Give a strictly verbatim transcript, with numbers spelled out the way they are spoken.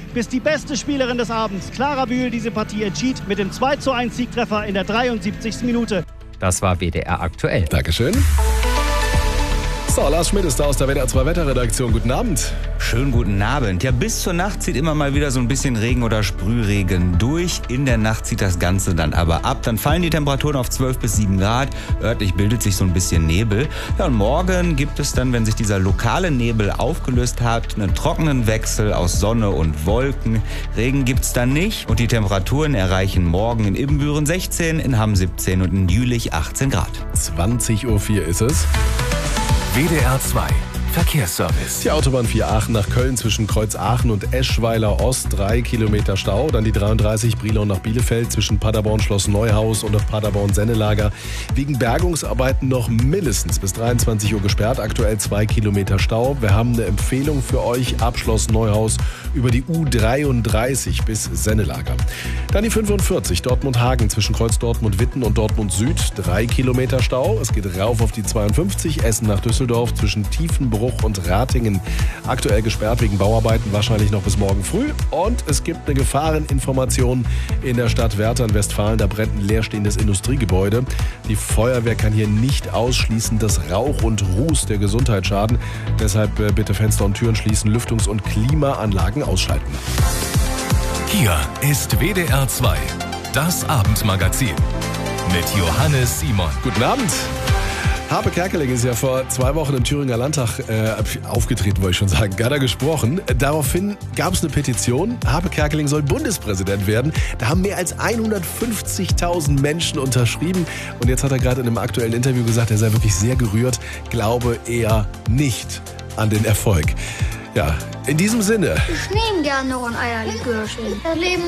bis die beste Spielerin des Abends, Clara Bühl, diese Partie entschied mit dem zwei zu eins Siegtreffer in der dreiundsiebzigsten Minute. Das war W D R aktuell. Dankeschön. So, Lars Schmidt ist da aus der W D R zwei Wetterredaktion. Guten Abend. Schönen guten Abend. Ja, bis zur Nacht zieht immer mal wieder so ein bisschen Regen oder Sprühregen durch. In der Nacht zieht das Ganze dann aber ab. Dann fallen die Temperaturen auf zwölf bis sieben Grad. Örtlich bildet sich so ein bisschen Nebel. Ja, und morgen gibt es dann, wenn sich dieser lokale Nebel aufgelöst hat, einen trockenen Wechsel aus Sonne und Wolken. Regen gibt's dann nicht. Und die Temperaturen erreichen morgen in Ibbenbüren sechzehn, in Hamm siebzehn und in Jülich achtzehn Grad. zwanzig Uhr vier ist es. W D R zwei Verkehrsservice. Die Autobahn vier Aachen nach Köln zwischen Kreuz Aachen und Eschweiler Ost, drei Kilometer Stau. Dann die dreiunddreißig Brilon nach Bielefeld zwischen Paderborn Schloss Neuhaus und Paderborn Sennelager. Wegen Bergungsarbeiten noch mindestens bis dreiundzwanzig Uhr gesperrt. Aktuell zwei Kilometer Stau. Wir haben eine Empfehlung für euch ab Schloss Neuhaus über die U dreiunddreißig bis Sennelager. Dann die fünfundvierzig Dortmund-Hagen zwischen Kreuz Dortmund-Witten und Dortmund Süd. Drei Kilometer Stau. Es geht rauf auf die zweiundfünfzig Essen nach Düsseldorf zwischen Tiefenbruch und Ratingen. Aktuell gesperrt wegen Bauarbeiten, wahrscheinlich noch bis morgen früh. Und es gibt eine Gefahreninformation in der Stadt Werther in Westfalen. Da brennt ein leerstehendes Industriegebäude. Die Feuerwehr kann hier nicht ausschließen, dass Rauch und Ruß der Gesundheit schaden. Deshalb bitte Fenster und Türen schließen, Lüftungs- und Klimaanlagen ausschalten. Hier ist W D R zwei, das Abendmagazin mit Johannes Simon. Guten Abend. Harpe Kerkeling ist ja vor zwei Wochen im Thüringer Landtag äh, aufgetreten, wollte ich schon sagen, hat er gesprochen. Daraufhin gab es eine Petition, Harpe Kerkeling soll Bundespräsident werden. Da haben mehr als hundertfünfzigtausend Menschen unterschrieben. Und jetzt hat er gerade in einem aktuellen Interview gesagt, er sei wirklich sehr gerührt, glaube eher nicht an den Erfolg. Ja, in diesem Sinne. Ich nehme gerne noch ein Eierlikörchen. Das Leben